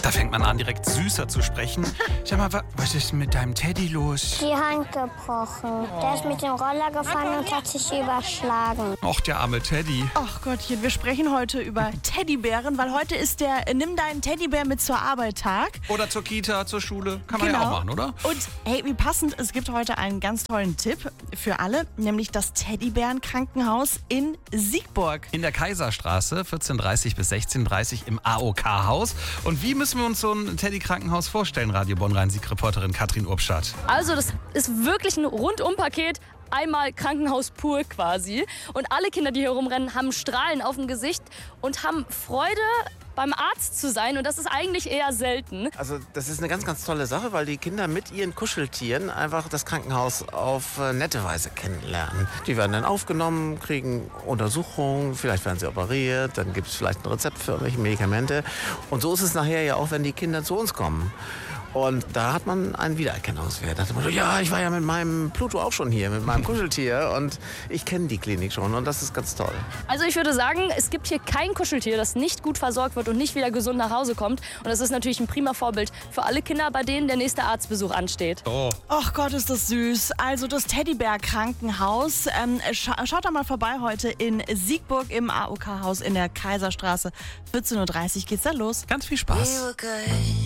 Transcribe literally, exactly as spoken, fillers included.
Da fängt man an, direkt süßer zu sprechen. Sag mal, wa- was ist mit deinem Teddy los? Die Hand gebrochen. Der ist mit dem Roller gefahren und hat sich überschlagen. Och, der arme Teddy. Ach Gottchen, wir sprechen heute über Teddybären, weil heute ist der äh, Nimm deinen Teddybär mit zur Arbeit Tag. Oder zur Kita, zur Schule. Kann man ja auch machen, oder? Und hey, wie passend, es gibt heute einen ganz tollen Tipp für alle, nämlich das Teddybärenkrankenhaus in Siegburg. In der Kaiserstraße, vierzehn Uhr dreißig bis sechzehn Uhr dreißig im A O K-Haus. Und wie müssen wir uns so ein Teddy-Krankenhaus vorstellen, Radio Bonn-Rhein-Sieg-Reporterin Katrin Urbstadt? Also das ist wirklich ein Rundum-Paket. Einmal Krankenhaus pur quasi. Und alle Kinder, die hier rumrennen, haben Strahlen auf dem Gesicht und haben Freude, beim Arzt zu sein. Und das ist eigentlich eher selten. Also das ist eine ganz, ganz tolle Sache, weil die Kinder mit ihren Kuscheltieren einfach das Krankenhaus auf äh, nette Weise kennenlernen. Die werden dann aufgenommen, kriegen Untersuchungen, vielleicht werden sie operiert, dann gibt es vielleicht ein Rezept für irgendwelche Medikamente. Und so ist es nachher ja auch, wenn die Kinder zu uns kommen. Und da hat man einen Wiedererkennungswert. Da hat man so, ja, ich war ja mit meinem Pluto auch schon hier, mit meinem Kuscheltier und ich kenne die Klinik schon und das ist ganz toll. Also ich würde sagen, es gibt hier kein Kuscheltier, das nicht gut versorgt wird und nicht wieder gesund nach Hause kommt. Und das ist natürlich ein prima Vorbild für alle Kinder, bei denen der nächste Arztbesuch ansteht. Oh. Ach Gott, ist das süß. Also das Teddybär-Krankenhaus. Ähm, scha schaut da mal vorbei heute in Siegburg im A O K-Haus in der Kaiserstraße. vierzehn Uhr dreißig geht's da los. Ganz viel Spaß.